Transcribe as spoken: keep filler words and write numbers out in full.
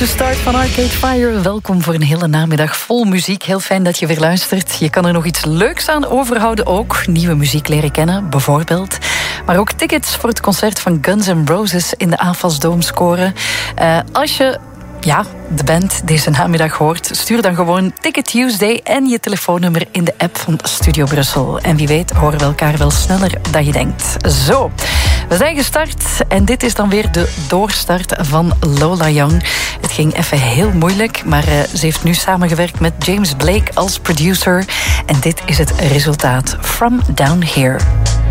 to Start van Arcade Fire. Welkom voor een hele namiddag vol muziek. Heel fijn dat je weer luistert. Je kan er nog iets leuks aan overhouden ook. Nieuwe muziek leren kennen, bijvoorbeeld. Maar ook tickets voor het concert van Guns N' Roses in de A F A S Dome scoren. Uh, als je... Ja, de band deze namiddag hoort, stuur dan gewoon Ticket Tuesday en je telefoonnummer in de app van Studio Brussel. En wie weet horen we elkaar wel sneller dan je denkt. Zo, we zijn gestart en dit is dan weer de doorstart van Lola Young. Het ging even heel moeilijk, maar uh, ze heeft nu samengewerkt met James Blake als producer. En dit is het resultaat. From Down Here.